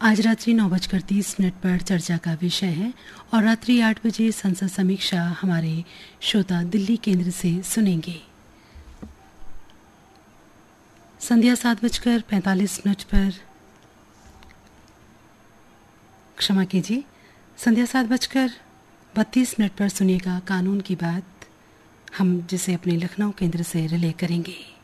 आज रात्रि 9:30 पर चर्चा का विषय है और रात्रि 8 बजे संसद समीक्षा हमारे श्रोता दिल्ली केंद्र से सुनेंगे। संध्या 7:45 पर क्षमा कीजिए, संध्या 7:32 पर सुनिएगा कानून की बात, हम जिसे अपने लखनऊ केंद्र से रिले करेंगे।